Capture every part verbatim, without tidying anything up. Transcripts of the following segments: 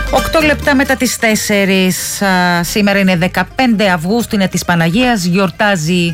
οκτώ λεπτά μετά τις τέσσερις. Α, σήμερα είναι δεκαπέντε Αυγούστου, είναι της Παναγίας. Γιορτάζει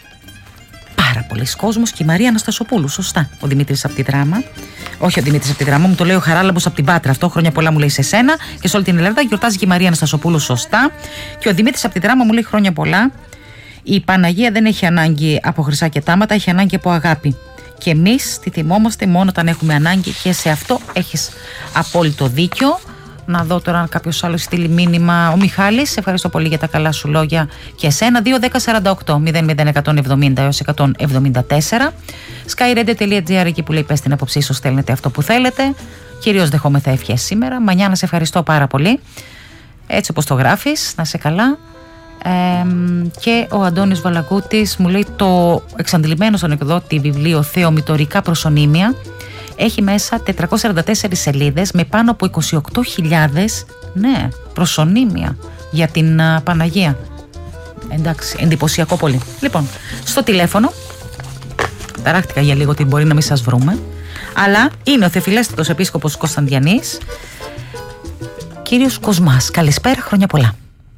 πάρα πολλοί κόσμος και η Μαρία Αναστασοπούλου. Σωστά. Ο Δημήτρης από τη Δράμα. Όχι ο Δημήτρης από τη Δράμα, μου το λέει ο Χαράλαμπος από την Πάτρα. Αυτό χρόνια πολλά μου λέει σε σένα και σε όλη την Ελλάδα. Γιορτάζει και η Μαρία Αναστασοπούλου. Σωστά. Και ο Δημήτρης από τη Δράμα μου λέει χρόνια πολλά. Η Παναγία δεν έχει ανάγκη από χρυσά και τάματα, έχει ανάγκη από αγάπη. Και εμείς τη θυμόμαστε μόνο όταν έχουμε ανάγκη, και σε αυτό έχεις απόλυτο δίκιο. Να δω τώρα αν κάποιος άλλος στείλει μήνυμα. Ο Μιχάλης, σε ευχαριστώ πολύ για τα καλά σου λόγια και εσένα. δύο δέκα σαράντα οκτώ μηδέν μηδέν εκατόν εβδομήντα έως εκατόν εβδομήντα τέσσερα. skyradio τελεία gr, εκεί που λέει πες την άποψή σου, στέλνετε αυτό που θέλετε. Κυρίως δεχόμεθα ευχές σήμερα. Μανιά, να σε ευχαριστώ πάρα πολύ. Έτσι όπως το γράφεις, να σε καλά. Ε, και ο Αντώνης Βαλακούτης μου λέει το εξαντλημένο στον εκδότη βιβλίο Θεομητορικά προσωνύμια έχει μέσα τετρακόσιες σαράντα τέσσερις σελίδες με πάνω από είκοσι οκτώ χιλιάδες ναι, προσωνύμια για την uh, Παναγία. Εντάξει, εντυπωσιακό πολύ. Λοιπόν, στο τηλέφωνο ταράχτηκα για λίγο ότι μπορεί να μην σας βρούμε, αλλά είναι ο Θεοφιλέστατος Επίσκοπος Κωνσταντιανής, κύριος Κοσμάς. Καλησπέρα, χρόνια πολλά.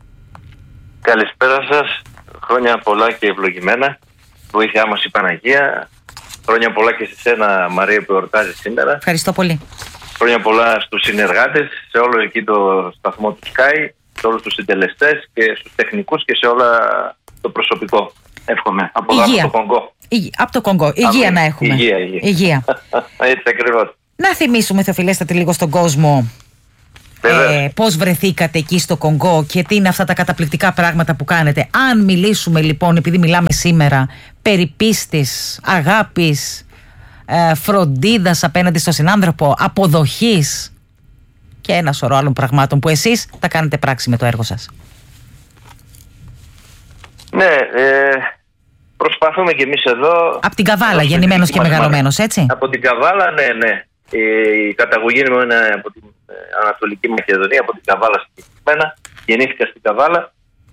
Καλησπέρα σας, χρόνια πολλά και ευλογημένα. Βοήθειά μας η Παναγία. Χρόνια πολλά και σε σένα, Μαρία, που εορτάζει σήμερα. Ευχαριστώ πολύ. Χρόνια πολλά στους συνεργάτες, σε όλο εκεί το σταθμό του Sky, σε όλους τους συντελεστές και στους τεχνικούς και σε όλα το προσωπικό. Εύχομαι. Από εδώ, από το Κονγκό. Υγεία. Από το Κονγκό. Υγεία από... να έχουμε. Υγεία, υγεία. υγεία. Έτσι ακριβώς. Να θυμίσουμε, Θεοφιλέστατη, λίγο στον κόσμο ε, πώς βρεθήκατε εκεί στο Κονγκό και τι είναι αυτά τα καταπληκτικά πράγματα που κάνετε. Αν μιλήσουμε λοιπόν, επειδή μιλάμε σήμερα, περί πίστης, αγάπης, ε, φροντίδας απέναντι στον συνάνθρωπο, αποδοχής και ένα σωρό άλλων πραγμάτων που εσείς τα κάνετε πράξη με το έργο σας. Ναι, ε, προσπαθούμε κι εμείς εδώ. Από την Καβάλα γεννημένος και μεγαλωμένος, έτσι. Από την Καβάλα, ναι, ναι. Η καταγωγή μου είναι από την Ανατολική Μακεδονία, από την Καβάλα συγκεκριμένα. Γεννήθηκα στην Καβάλα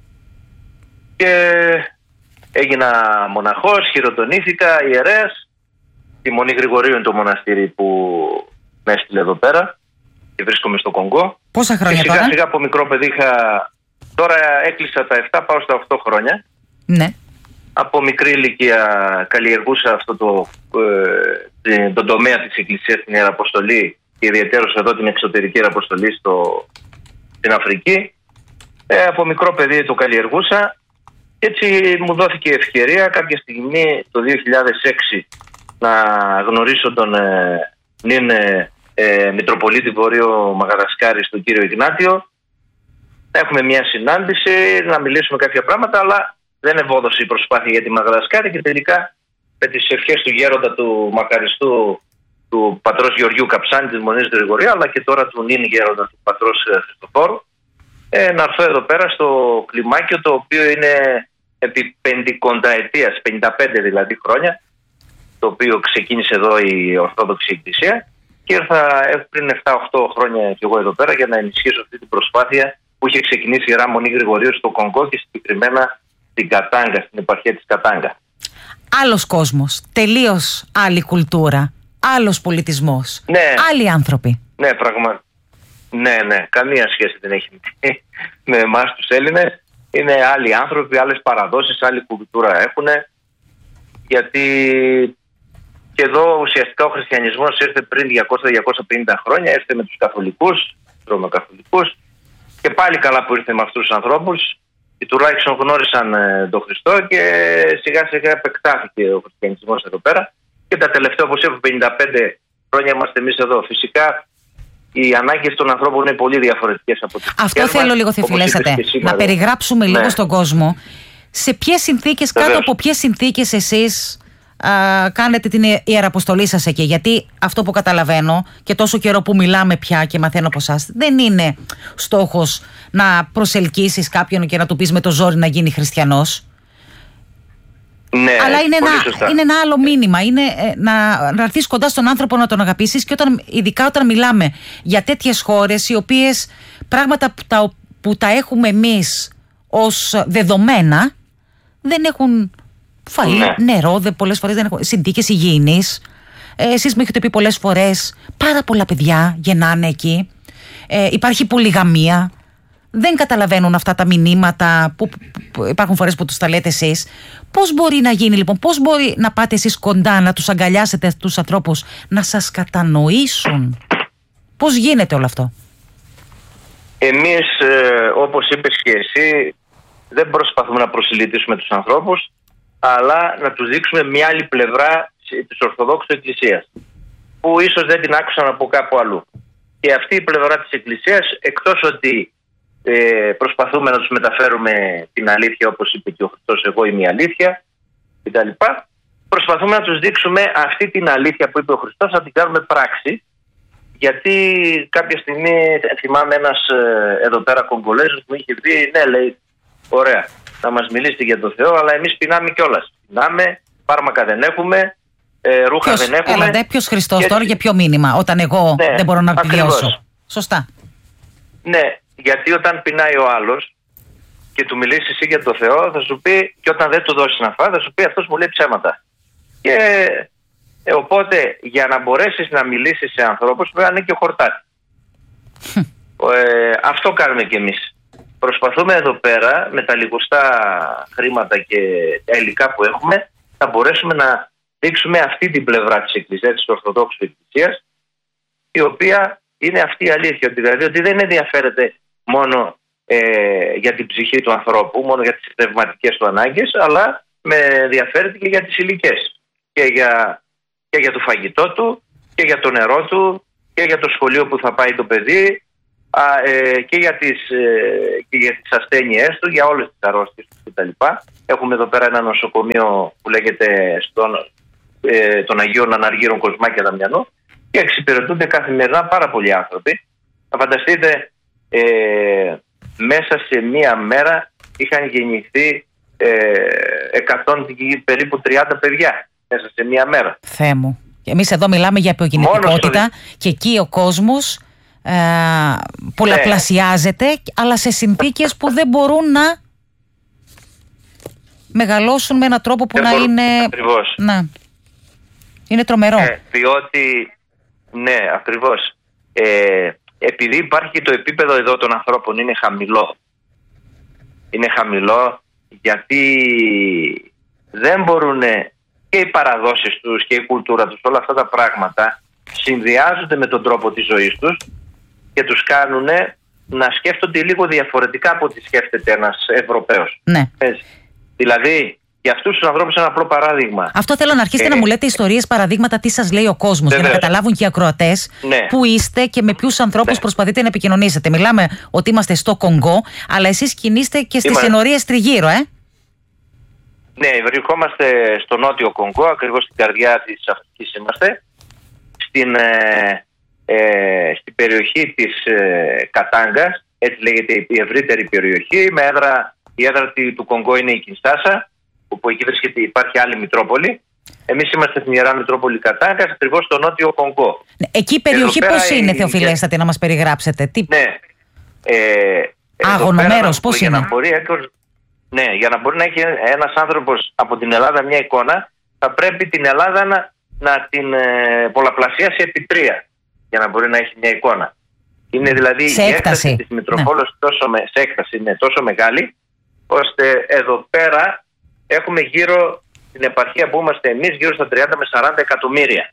και έγινα μοναχός, χειροτονήθηκα ιερέας. Η Μονή Γρηγορίου είναι το μοναστήρι που με έστειλε εδώ πέρα και βρίσκομαι στο Κονγκό. Πόσα χρόνια και σιγά, τώρα? Σιγά από μικρό παιδί είχα. Τώρα έκλεισα τα επτά, πάω στα οκτώ χρόνια. Ναι. Από μικρή ηλικία καλλιεργούσα αυτό το, ε, τον τομέα της Εκκλησίας στην Ιεραποστολή και ιδιαίτερως εδώ την εξωτερική Ιεραποστολή στο, στην Αφρική. Ε, από μικρό παιδί το καλλιεργούσα και έτσι μου δόθηκε ευκαιρία κάποια στιγμή το δύο χιλιάδες έξι να γνωρίσω τον ε, νυν ε, ε, Μητροπολίτη Βορείο Μαγαδασκάρη, τον κύριο Ιγνάτιο. Να έχουμε μια συνάντηση, να μιλήσουμε κάποια πράγματα, αλλά δεν ευόδωσε η προσπάθεια για τη Μαγαδασκάρη και τελικά με τις ευχές του γέροντα του μακαριστού του πατρός Γεωργίου Καψάνη της Μονής Γρηγορίου, αλλά και τώρα του νυν γέροντα του πατρός Χριστοφόρου, ε, να έρθω εδώ πέρα στο κλιμάκιο, το οποίο είναι επί πεντηκονταετίας, πενήντα πέντε δηλαδή χρόνια, το οποίο ξεκίνησε εδώ η Ορθόδοξη Εκκλησία, και ήρθα πριν επτά οκτώ χρόνια κι εγώ εδώ πέρα για να ενισχύσω αυτή την προσπάθεια που είχε ξεκινήσει η Ιερά Μονή Γρηγορίου στο Κονγκό και συγκεκριμένα στην Κατάγκα, στην επαρχία της Κατάγκα. Άλλος κόσμος, τελείως άλλη κουλτούρα, άλλος πολιτισμός, ναι, άλλοι άνθρωποι. Ναι, πράγμα. Ναι, ναι, καμία σχέση δεν έχει με εμάς τους Έλληνες. Είναι άλλοι άνθρωποι, άλλες παραδόσεις, άλλη κουλτούρα έχουν. Γιατί και εδώ ουσιαστικά ο χριστιανισμός ήρθε πριν διακόσια με διακόσια πενήντα χρόνια, ήρθε με τους καθολικούς, ρωμακαθολικούς, και πάλι καλά που ήρθε με αυτούς τους ανθρώπους. Και τουλάχιστον γνώρισαν ε, τον Χριστό και σιγά σιγά επεκτάθηκε ο χριστιανισμός εδώ πέρα. Και τα τελευταία, όπως είπα, πενήντα πέντε χρόνια είμαστε εμείς εδώ. Φυσικά οι ανάγκες των ανθρώπων είναι πολύ διαφορετικές από τις Αυτό μας. Θέλω λίγο, Θεοφιλέστατε, να περιγράψουμε λίγο, ναι, στον κόσμο σε ποιες συνθήκες, κάτω Βεβαίως. από ποιες συνθήκες εσείς α, κάνετε την ιεραποστολή σας εκεί. Γιατί αυτό που καταλαβαίνω και τόσο καιρό που μιλάμε πια και μαθαίνω από εσάς, δεν είναι στόχος να προσελκύσεις κάποιον και να του πεις με το ζόρι να γίνει χριστιανός. Ναι, αλλά είναι ένα, είναι ένα άλλο μήνυμα. Είναι ε, να, να έρθεις κοντά στον άνθρωπο, να τον αγαπήσεις, και όταν, ειδικά όταν μιλάμε για τέτοιες χώρες οι οποίες πράγματα που τα, που τα έχουμε εμείς ως δεδομένα δεν έχουν φαΐ, ναι. νερό, δε, πολλές φορές δεν έχουν συνθήκες υγιεινής. Ε, εσείς με έχετε πει πολλές φορές, πάρα πολλά παιδιά γεννάνε εκεί. ε, υπάρχει πολυγαμία. Δεν καταλαβαίνουν αυτά τα μηνύματα που, που υπάρχουν φορές που τους τα λέτε εσείς. Πώς μπορεί να γίνει λοιπόν, πώς μπορεί να πάτε εσείς κοντά, να τους αγκαλιάσετε τους ανθρώπους, να σας κατανοήσουν? Πώς γίνεται όλο αυτό? Εμείς, ε, όπως είπες και εσύ, δεν προσπαθούμε να προσιλητήσουμε τους ανθρώπους, αλλά να τους δείξουμε μια άλλη πλευρά της Ορθοδόξου Εκκλησίας, που ίσως δεν την άκουσαν από κάπου αλλού. Και αυτή η πλευρά της Εκκλησίας, εκτός ότι ε, προσπαθούμε να τους μεταφέρουμε την αλήθεια, όπως είπε και ο Χριστός, εγώ είμαι η αλήθεια κτλ., προσπαθούμε να τους δείξουμε αυτή την αλήθεια που είπε ο Χριστός, να την κάνουμε πράξη. Γιατί κάποια στιγμή θυμάμαι ένας ε, εδώ πέρα Κογκολέζος που είχε πει, ναι, λέει, ωραία, θα μας μιλήσετε για τον Θεό, αλλά εμείς πεινάμε κιόλας. Πεινάμε, φάρμακα δεν έχουμε, ε, ρούχα ποιος, δεν έχουμε. Έλατε, ποιος Χριστός και... τώρα για ποιο μήνυμα, όταν εγώ ναι, δεν μπορώ να ακριβώς. επιβιώσω? Σωστά. Ναι, γιατί όταν πεινάει ο άλλος και του μιλήσει εσύ για τον Θεό, θα σου πει, και όταν δεν του δώσει να φάει, θα σου πει αυτός μου λέει ψέματα. Και ε, οπότε για να μπορέσεις να μιλήσεις σε ανθρώπους πρέπει να είναι και χορτάτι. ε, αυτό κάνουμε κι εμείς. Προσπαθούμε εδώ πέρα με τα λιγοστά χρήματα και τα υλικά που έχουμε να μπορέσουμε να δείξουμε αυτή την πλευρά της Εκκλησίας, της Ορθοδόξου Εκκλησίας, η οποία είναι αυτή η αλήθεια. Δηλαδή ότι δεν ενδιαφέρεται μόνο ε, για την ψυχή του ανθρώπου, μόνο για τις πνευματικές του ανάγκες, αλλά με ενδιαφέρεται και για τις υλικές. Και για, και για το φαγητό του, και για το νερό του, και για το σχολείο που θα πάει το παιδί, α, ε, και, για τις, ε, και για τις ασθένειές του, για όλες τις αρρώστιες του κτλ. Έχουμε εδώ πέρα ένα νοσοκομείο που λέγεται στον, ε, των Αγίων Αναργύρων Κοσμάκια Δαμιανού και εξυπηρετούνται καθημερινά πάρα πολλοί άνθρωποι. Θα φανταστείτε, ε, μέσα σε μία μέρα είχαν γεννηθεί ε, εκατό, περίπου τριάντα παιδιά μέσα σε μία μέρα. Θεέ μου. Εμείς εδώ μιλάμε για υπογεννητικότητα στο... και εκεί ο κόσμος ε, πολλαπλασιάζεται, ναι, αλλά σε συνθήκες που δεν μπορούν να μεγαλώσουν με έναν τρόπο που δεν να μπορούν, είναι... Ακριβώς. Να. Είναι τρομερό. Ε, διότι, ναι, ακριβώς. Ε, επειδή υπάρχει το επίπεδο εδώ των ανθρώπων είναι χαμηλό. Είναι χαμηλό γιατί δεν μπορούν και οι παραδόσεις τους και η κουλτούρα τους, όλα αυτά τα πράγματα συνδυάζονται με τον τρόπο της ζωής τους και τους κάνουν να σκέφτονται λίγο διαφορετικά από ό,τι σκέφτεται ένας Ευρωπαίος. Ναι. Έτσι. Δηλαδή, για αυτούς τους ανθρώπους ένα απλό παράδειγμα. Αυτό θέλω να αρχίσετε ε, να μου λέτε ιστορίες, παραδείγματα, τι σας λέει ο κόσμος, για να καταλάβουν και οι ακροατές, ναι, πού είστε και με ποιους ανθρώπους, ναι, προσπαθείτε να επικοινωνήσετε. Μιλάμε ότι είμαστε στο Κονγκό, αλλά εσείς κινείστε και στις Είμα... συνορίες τριγύρω, ε. Ναι, βρισκόμαστε στο νότιο Κονγκό, ακριβώς στην καρδιά της Αφρικής είμαστε. Στην, ε, ε, στην περιοχή της ε, Κατάγκας, έτσι λέγεται η ευρύτερη περιοχή, με έδρα, η έδρα του Κονγκό είναι η Κινσάσα, όπου εκεί βρίσκεται, υπάρχει άλλη Μητρόπολη. Εμείς είμαστε στην Ιερά Μητρόπολη Κατάγκας, ακριβώς στο νότιο Κονγκό. Εκεί η περιοχή πώς είναι, η... Θεοφιλέστατη, να μας περιγράψετε? Τι... Ναι. Ε, Άγωνο μέρος, πώς είναι? Να μπορεί, ναι, για να μπορεί να έχει ένας άνθρωπος από την Ελλάδα μια εικόνα, θα πρέπει την Ελλάδα να, να την ε, πολλαπλασιάσει επί τρία, για να μπορεί να έχει μια εικόνα. Είναι δηλαδή σε η έκταση έκταση της Μητροπόλεως, ναι, τόσο με, σε έκταση είναι τόσο μεγάλη, ώστε εδώ πέρα έχουμε γύρω, στην επαρχία που είμαστε εμείς, γύρω στα τριάντα με σαράντα εκατομμύρια.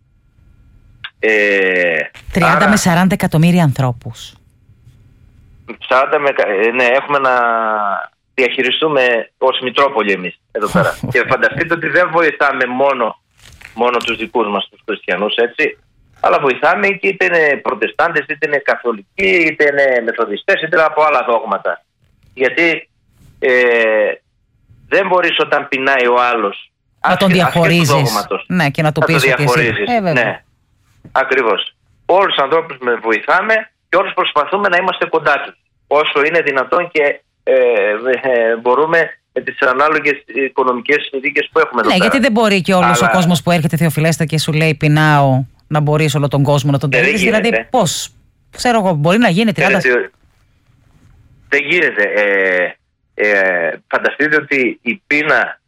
Ε, τριάντα άρα, με σαράντα εκατομμύρια ανθρώπους. σαράντα με, ναι, έχουμε να διαχειριστούμε ως Μητρόπολη εμείς εδώ πέρα. Και φανταστείτε ότι δεν βοηθάμε μόνο, μόνο τους δικούς μας τους χριστιανούς, έτσι, αλλά βοηθάμε και είτε είναι προτεστάντες, είτε είναι καθολικοί, είτε είναι μεθοδιστές, είτε από άλλα δόγματα. Γιατί ε, δεν μπορείς όταν πεινάει ο άλλος να τον διαχωρίζεις, ναι, και να το πεις ότι εσύ. Ε, ναι, ακριβώς. Όλους τους ανθρώπους με βοηθάμε και όλους προσπαθούμε να είμαστε κοντά τους όσο είναι δυνατόν και ε, ε, μπορούμε με τις ανάλογες οικονομικές συνθήκες που έχουμε εδώ. Ναι, πέρα. Γιατί δεν μπορεί και όλος αλλά... ο κόσμος που έρχεται, Θεοφιλέστα, και σου λέει πεινάω, να μπορείς όλο τον κόσμο να τον τηρήσεις. Δηλαδή πώς, ξέρω εγώ, μπορεί να γίνει τριάντα... Δεν, δεν γίνεται. Ε, ε, φανταστείτε ότι η πείνα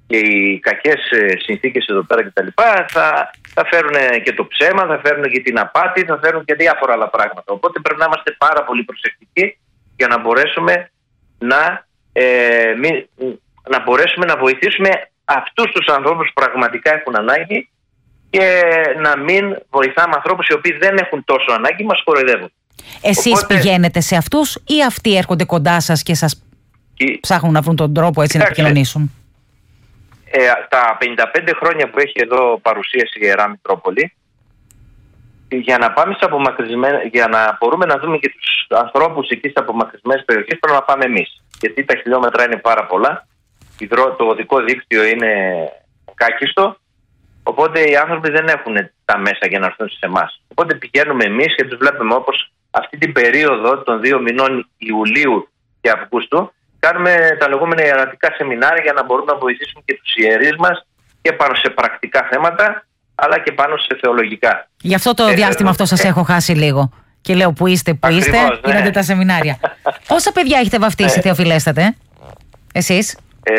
και οι κακές συνθήκες εδώ πέρα κτλ. Θα, θα φέρουν και το ψέμα, θα φέρουν και την απάτη, θα φέρουν και διάφορα άλλα πράγματα. Οπότε πρέπει να είμαστε πάρα πολύ προσεκτικοί για να μπορέσουμε να, ε, μη, να μπορέσουμε να βοηθήσουμε αυτούς τους ανθρώπους που πραγματικά έχουν ανάγκη και να μην βοηθάμε ανθρώπους οι οποίοι δεν έχουν τόσο ανάγκη, μας κοροϊδεύουν. Εσείς Οπότε, πηγαίνετε σε αυτούς ή αυτοί έρχονται κοντά σας και σας και... ψάχνουν να βρουν τον τρόπο έτσι να επικοινωνήσουν? Ε, τα πενήντα πέντε χρόνια που έχει εδώ παρουσίαση η Ιερά Μητρόπολη, για να πάμε σε απομακρυσμένες, για να μπορούμε να δούμε και τους ανθρώπους εκεί στις απομακρυσμένες περιοχές, πρέπει να πάμε εμείς. Γιατί τα χιλιόμετρα είναι πάρα πολλά, το οδικό δίκτυο είναι κάκιστο, οπότε οι άνθρωποι δεν έχουν τα μέσα για να έρθουν σε εμάς. Οπότε πηγαίνουμε εμείς και τους βλέπουμε, όπως αυτή την περίοδο των δύο μηνών Ιουλίου και Αυγούστου, κάνουμε τα λεγόμενα ιερατικά σεμινάρια για να μπορούμε να βοηθήσουμε και τους ιερείς μας και πάνω σε πρακτικά θέματα, αλλά και πάνω σε θεολογικά. Γι' αυτό το ε, διάστημα ε, αυτό σας ε, έχω χάσει λίγο. Και λέω που είστε, που ακριβώς, είστε, γίνονται ναι. τα σεμινάρια. Πόσα παιδιά έχετε βαφτίσει, ε, Θεοφιλέστατε, εσείς? Ε,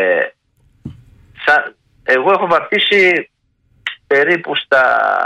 σα, εγώ έχω βαφτίσει περίπου στα...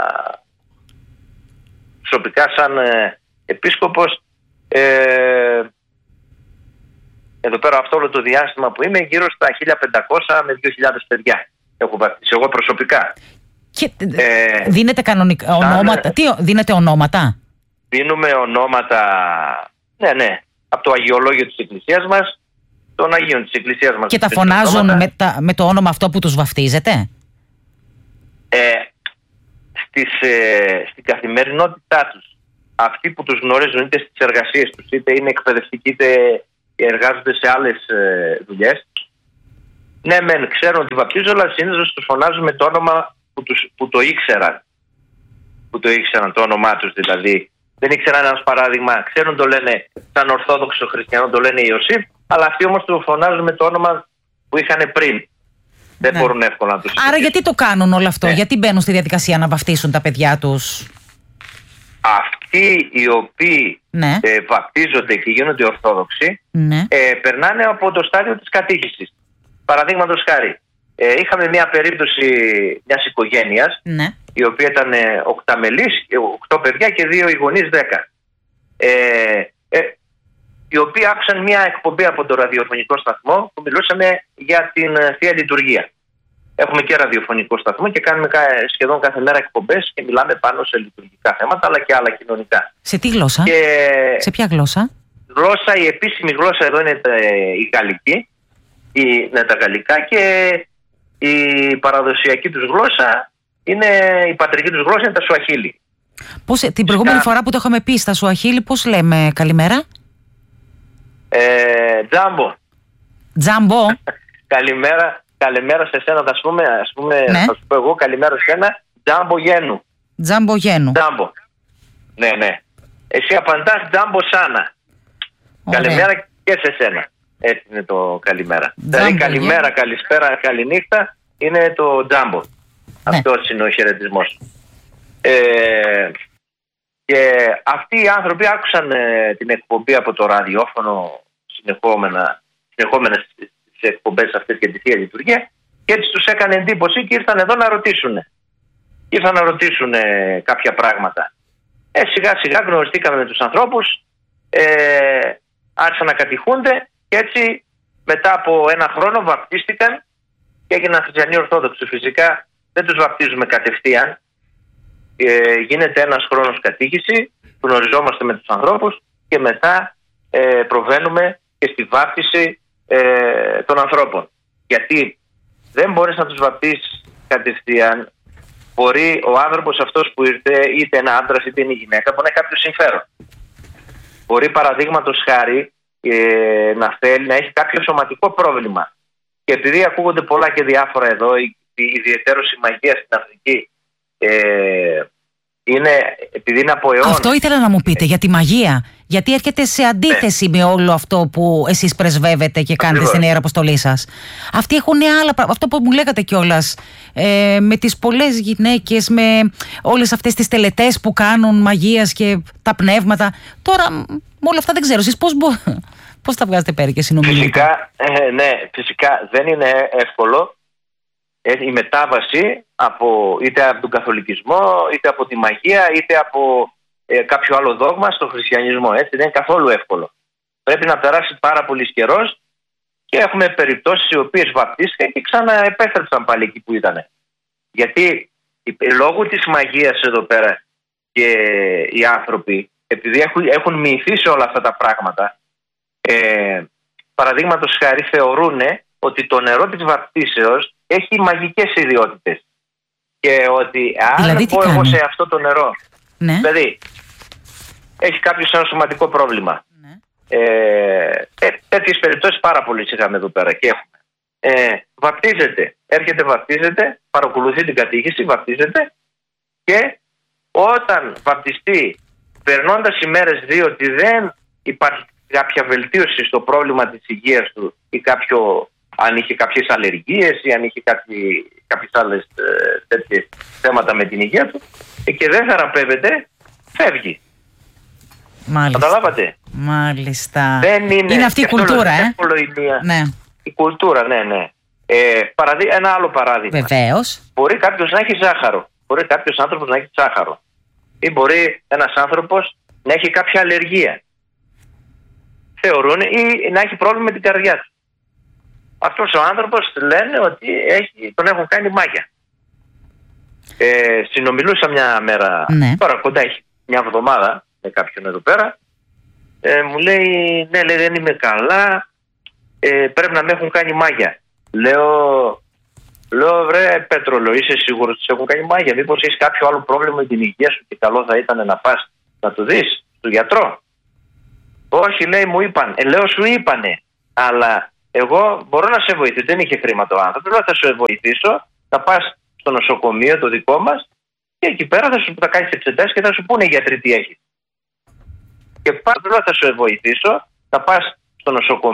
προσωπικά σαν ε, επίσκοπος, ε, εδώ πέρα αυτό όλο το διάστημα που είμαι, γύρω στα χίλια πεντακόσια με δύο χιλιάδες παιδιά έχω βαφτίσει εγώ προσωπικά. Και ε, δίνετε κανονικά σαν, ονόματα, τι, δίνετε ονόματα? Δίνουμε ονόματα, ναι, ναι, από το αγιολόγιο της Εκκλησίας μας, των Αγίων της Εκκλησίας μας. Και τα φωνάζουν με, τα, με το όνομα αυτό που τους βαφτίζετε? Ε, στις, ε, στην καθημερινότητά τους, αυτοί που τους γνωρίζουν είτε στις εργασίες τους, είτε είναι εκπαιδευτικοί, είτε εργάζονται σε άλλες ε, δουλειές, ναι μεν ξέρουν ότι βαπτίζω, αλλά συνήθως τους φωνάζουν με το όνομα που, τους, που το ήξεραν. Που το ήξεραν, το όνομά τους δηλαδή. Δεν ήξεραν, ένας παράδειγμα, ξέρουν το λένε σαν Ορθόδοξο Χριστιανό, το λένε Ιωσήφ, αλλά αυτοί όμως το φωνάζουν με το όνομα που είχαν πριν. Δεν ναι. μπορούν εύκολα να τους συζητήσουν. Άρα γιατί το κάνουν όλο αυτό, ναι. γιατί μπαίνουν στη διαδικασία να βαφτίσουν τα παιδιά τους? Αυτοί οι οποίοι ναι. ε, βαπτίζονται και γίνονται Ορθόδοξοι, ναι. ε, περνάνε από το στάδιο της κατήχησης. Παραδείγματος χάρη, ε, είχαμε μια περίπτωση μιας οικογένειας, ναι. η οποία ήταν ε, οκταμελής, οκτώ παιδιά και δύο οι γονείς δέκα. Ε, ε, οι οποίοι άκουσαν μια εκπομπή από το ραδιοφωνικό σταθμό που μιλούσαμε για την ε, Θεία Λειτουργία. Έχουμε και ραδιοφωνικό σταθμό και κάνουμε σχεδόν κάθε μέρα εκπομπές και μιλάμε πάνω σε λειτουργικά θέματα αλλά και άλλα κοινωνικά. Σε τι γλώσσα? Και... Σε ποια γλώσσα? Γλώσσα, η επίσημη γλώσσα εδώ είναι τα, η γαλλική, η, ναι, τα γαλλικά, και η παραδοσιακή τους γλώσσα είναι, η πατρική τους γλώσσα είναι τα Σουαχίλι. Πώς, την προηγούμενη Σκα... φορά που το είχαμε πει στα Σουαχίλι, πώς λέμε καλημέρα? Ε, τζάμπο. Τζάμπο. Καλημέρα. Καλημέρα σε σένα, θα, πούμε, ας πούμε, ναι. θα σου πω εγώ καλημέρα σε σένα, τζάμπο γένου. Τζάμπο γένου. Τζάμπο. Ναι, ναι. Εσύ απαντάς τζάμπο σάνα. Ωραία. Καλημέρα και σε σένα. Έτσι είναι το καλημέρα. Δηλαδή καλημέρα, γένου. Καλησπέρα, καληνύχτα είναι το τζάμπο. Ναι. Αυτός είναι ο χαιρετισμός. Ε, και αυτοί οι άνθρωποι άκουσαν ε, την εκπομπή από το ραδιόφωνο συνεχόμενα, συνεχόμενα σε εκπομπές αυτές για τη Θεία Λειτουργία και έτσι τους έκανε εντύπωση και ήρθαν εδώ να ρωτήσουν. Ήρθαν να ρωτήσουν ε, κάποια πράγματα. Ε, σιγά σιγά γνωριστήκαμε με τους ανθρώπους, ε, άρχισαν να κατηχούνται και έτσι μετά από ένα χρόνο βαπτίστηκαν και έγιναν χριστιανοί Ορθόδοξοι. Φυσικά δεν τους βαπτίζουμε κατευθείαν. Ε, γίνεται ένας χρόνος κατήχηση, γνωριζόμαστε με τους ανθρώπους και μετά ε, προβαίνουμε και στη βάπτιση Ε, των ανθρώπων. Γιατί δεν μπορείς να τους βαπτίσεις κατευθείαν. Μπορεί ο άνθρωπος αυτός που ήρθε, είτε ένα άντρας είτε είναι η γυναίκα, μπορεί να έχει κάποιο συμφέρον. Μπορεί παραδείγματος χάρη ε, να θέλει να έχει κάποιο σωματικό πρόβλημα. Και επειδή ακούγονται πολλά και διάφορα εδώ, ιδιαιτέρως η μαγεία στην Αφρική, ε, είναι, επειδή είναι από αιώνες. Αυτό ήθελα να μου πείτε για τη μαγεία. Γιατί έρχεται σε αντίθεση ναι. με όλο αυτό που εσείς πρεσβεύετε και κάνετε Ακριβώς. στην Ιεραποστολή σας. Αυτοί έχουν άλλα πράγματα. Αυτό που μου λέγατε κιόλας. Ε, με τις πολλές γυναίκες, με όλες αυτές τις τελετές που κάνουν μαγείας και τα πνεύματα. Τώρα, με όλα αυτά δεν ξέρω. Εσείς πώς, μπο... πώς τα βγάζετε πέρα και συνομιλείτε? Φυσικά, ε, ναι, φυσικά δεν είναι εύκολο. η μετάβαση από, είτε από τον καθολικισμό, είτε από τη μαγεία, είτε από ε, κάποιο άλλο δόγμα στο χριστιανισμό. Έτσι, δεν είναι καθόλου εύκολο. Πρέπει να περάσει πάρα πολύ καιρός και έχουμε περιπτώσεις οι οποίες βαπτίστηκαν και ξαναεπέστρεψαν πάλι εκεί που ήταν. Γιατί λόγω της μαγείας εδώ πέρα και οι άνθρωποι, επειδή έχουν, έχουν μυηθεί σε όλα αυτά τα πράγματα, ε, παραδείγματος χάρη θεωρούν ότι το νερό της βαπτίσεως έχει μαγικές ιδιότητες. Και ότι αν δηλαδή, πω εγώ σε αυτό το νερό, ναι. δηλαδή έχει κάποιος ένα σωματικό πρόβλημα. Ναι. Ε, τέ, τέτοιες περιπτώσεις πάρα πολλές είχαμε εδώ πέρα και έχουμε. Ε, βαπτίζεται, έρχεται, βαπτίζεται, παρακολουθεί την κατήχηση, βαπτίζεται και όταν βαπτιστεί, περνώντας ημέρες δύο, ότι δεν υπάρχει κάποια βελτίωση στο πρόβλημα της υγείας του ή κάποιο, αν είχε κάποιες αλλεργίες ή αν είχε κάποιοι, κάποιες άλλες ε, τέτοιες θέματα με την υγεία του ε, και δεν θεραπεύεται, φεύγει. Μάλιστα. Καταλάβατε. Μάλιστα. Δεν είναι, είναι αυτή η κουλτούρα, ε. Ναι. Η κουλτούρα, ναι, ναι. Ε, παραδει... Ένα άλλο παράδειγμα. Βεβαίως. Μπορεί κάποιος να έχει ζάχαρο. Μπορεί κάποιος άνθρωπος να έχει ζάχαρο. Ή μπορεί ένας άνθρωπος να έχει κάποια αλλεργία. Θεωρούν ή να έχει πρόβλημα με την καρδιά του. Αυτός ο άνθρωπος λένε ότι έχει... τον έχουν κάνει μάγια. Ε, συνομιλούσα μια μέρα, ναι. τώρα κοντά έχει μια εβδομάδα με κάποιον εδώ πέρα. Ε, μου λέει, ναι, λέει, δεν είμαι καλά. Ε, πρέπει να με έχουν κάνει μάγια. Λέω, λέω βρε Πέτρολο, είσαι σίγουρος ότι σε έχουν κάνει μάγια? Μήπως έχεις κάποιο άλλο πρόβλημα με την υγεία σου και καλό θα ήταν να πας να το δεις στον γιατρό? Όχι, λέει, μου είπαν. Ε, λέω, σου είπανε, αλλά εγώ μπορώ να σε βοηθήσω. Δεν είχε χρήματα ο άνθρωπος. Λέω, θα σε βοηθήσω, θα πας στο νοσοκομείο το δικό μας και εκεί πέρα θα σου θα κάνεις εξετάσεις και θα σου πούνε οι γιατροί τι έχεις. Και πάλι θα σε βοηθήσω, θα πας στο νοσοκομείο.